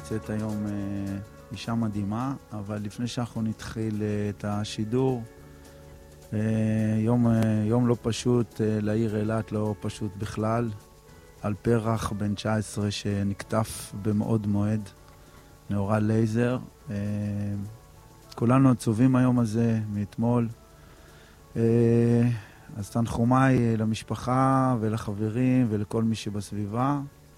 נמצאת היום אישה מדהימה, אבל לפני שאנחנו נתחיל את השידור, יום לא פשוט, לעיר אילת לא פשוט בכלל, על פרח בן 19 שנקטף במאוד מועד, נאורה לייזר. כולנו עצובים היום הזה מאתמול. אז תנחומיי למשפחה ולחברים ולכל מי שבסביבה.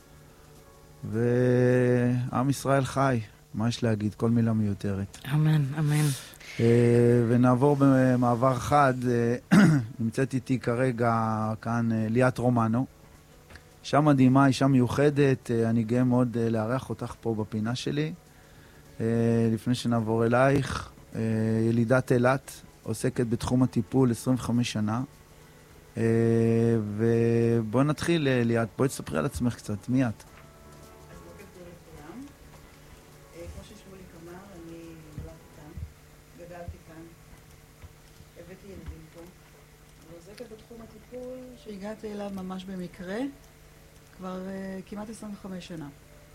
ועם ישראל חי, מה יש להגיד? כל מילה מיותרת. אמן, אמן. ונעבור במעבר חד, נמצאת איתי כרגע כאן ליאת רומנו. אישה מדהימה, אישה מיוחדת, אני גאה מאוד לארח אותך פה בפינה שלי. לפני שנעבור אלייך, ילידת אילת, עוסקת בתחום הטיפול 25 שנה. ובואי נתחיל, ליאת, בואי תספרי על עצמך קצת, מי את? שהגעתי אליו ממש במקרה, כבר כמעט 25 שנה.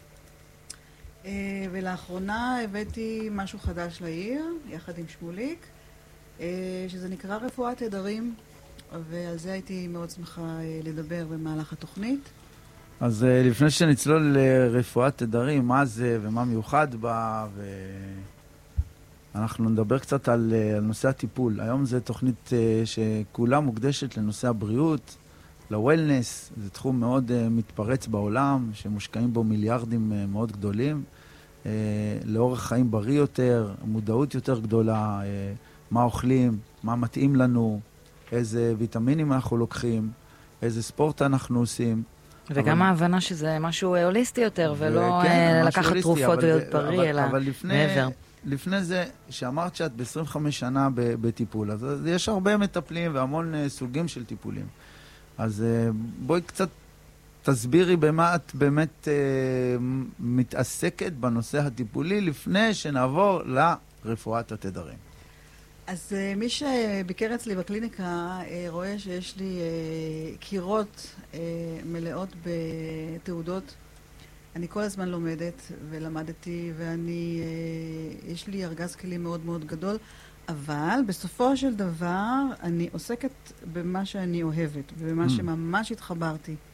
ולאחרונה הבאתי משהו חדש לעיר, יחד עם שמוליק, שזה נקרא רפואת תדרים, ועל זה הייתי מאוד שמחה לדבר במהלך התוכנית. אז לפני שנצלול לרפואת תדרים, מה זה ומה מיוחד בה, אנחנו נדבר קצת על נושא הטיפול. היום זו תוכנית שכולה מוקדשת לנושא הבריאות, לוולנס. זה תחום מאוד מתפרץ בעולם, שמושקעים בו מיליארדים מאוד גדולים. לאורך חיים בריא יותר, מודעות יותר גדולה, מה אוכלים, מה מתאים לנו, איזה ויטמינים אנחנו לוקחים, איזה ספורט אנחנו עושים. וגם ההבנה שזה משהו הוליסטי יותר, ולא לקחת תרופות להיות בריא, אלא מעבר. לפני זה, שאמרת שאת ב-25 שנה בטיפול, אז יש הרבה מטפלים והמון סוגים של טיפולים. אז בואי קצת תסבירי במה את באמת מתעסקת בנושא הטיפולי, לפני שנעבור לרפואת התדרים. אז מי שביקר אצלי בקליניקה רואה שיש לי קירות מלאות בתעודות. אני כל הזמן לומדת ולמדתי, יש לי ארגז כלים מאוד מאוד גדול, אבל בסופו של דבר אני עוסקת במה שאני אוהבת, ובמה שממש התחברתי.